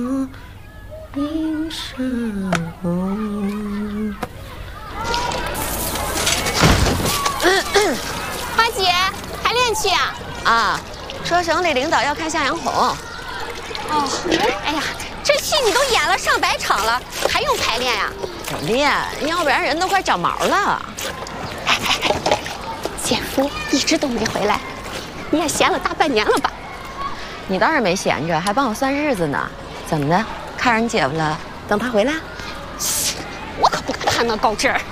花姐，排练去啊？ 啊，说省里领导要看向阳红。 哦，哎呀，这戏你都演了上百场了，还用排练呀？ 得练，要不然人都快长毛了。 姐夫一直都没回来，你也闲了大半年了吧？ 你倒是没闲着，还帮我算日子呢。怎么的？看上你姐夫了？等他回来？ 我可不敢攀那高枝儿。